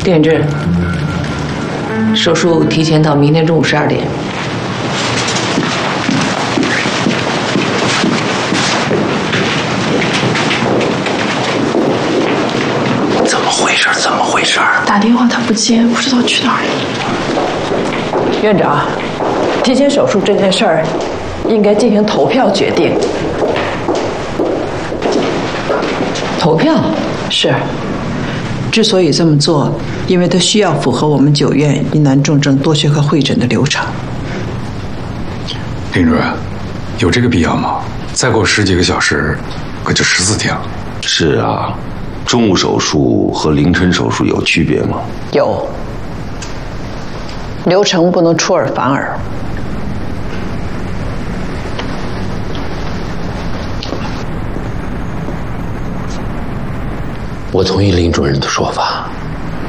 电志，手术提前到明天中午12点。 怎么回事？怎么回事？ 打电话他不接，不知道去哪儿了。 院长，提前手术这件事儿，应该进行投票决定。 投票？ 是。之所以这么做，因为它需要符合我们9院疑难重症多学科会诊的流程。 林主任，有这个必要吗？再过10几个小时，可就14天了。 是啊，中午手术和凌晨手术有区别吗？ 有。流程不能出尔反尔。 我同意林主任的说法。